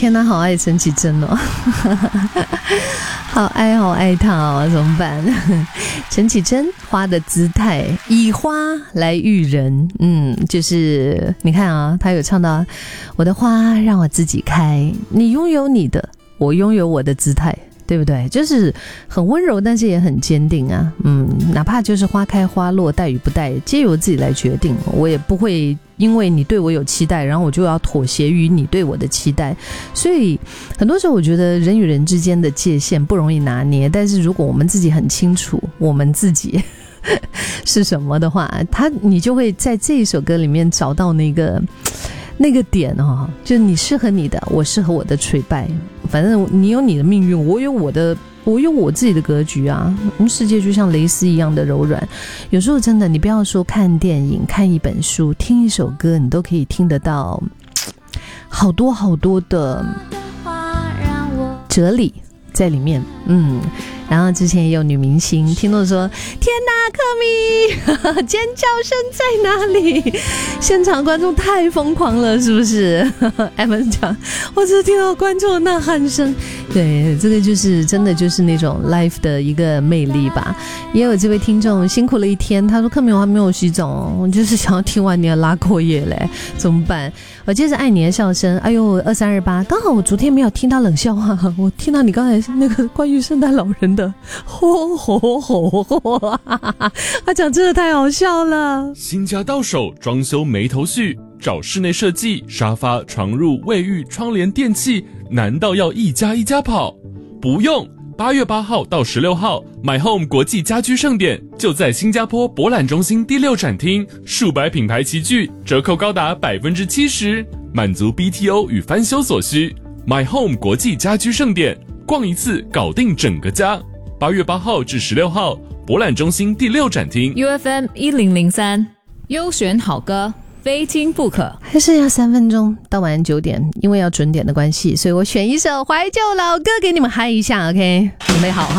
天哪，好爱陈绮贞哦，好爱她哦，怎么办？陈绮贞花的姿态，以花来喻人，就是你看啊，她有唱到我的花让我自己开，你拥有你的，我拥有我的姿态。对不对？就是很温柔，但是也很坚定啊。哪怕就是花开花落，带与不带，皆由自己来决定。我也不会因为你对我有期待，然后我就要妥协于你对我的期待。所以很多时候，我觉得人与人之间的界限不容易拿捏。但是如果我们自己很清楚我们自己是什么的话，你就会在这一首歌里面找到那个点哦，就是你适合你的，我适合我的垂败，反正你有你的命运，我有我自己的格局啊。我们世界就像蕾丝一样的柔软，有时候真的，你不要说看电影、看一本书、听一首歌，你都可以听得到好多好多的哲理在里面。然后之前也有女明星听到说，天哪，克米尖叫声在哪里？现场观众太疯狂了，是不是？Evan 讲，我只听到观众的呐喊声。对，这个就是真的就是那种 live 的一个魅力吧。也有这位听众辛苦了一天，他说克米我还没有洗澡，我就是想要听完你的拉过夜嘞，怎么办？我接着爱你的笑声，哎呦2328，刚好我昨天没有听到冷笑话，我听到你刚才那个关于圣诞老人的他讲真的太好笑了。 新家到手，装修没头绪，找室内设计，沙发、床褥、卫浴、窗帘、电器，难道要一家一家跑？不用，8月8号到16号 My Home 国际家居盛典就在新加坡博览中心第6展厅，数百品牌齐聚，折扣高达 70%， 满足 BTO 与翻修所需。My Home 国际家居盛典，逛一次搞定整个家。8月8号至16号博览中心第6展厅 UFM 1003优选好歌，非听不可。 还剩下3分钟到晚上9点，因为要准点的关系，所以我选一首怀旧老歌给你们嗨一下 OK， 准备好哈。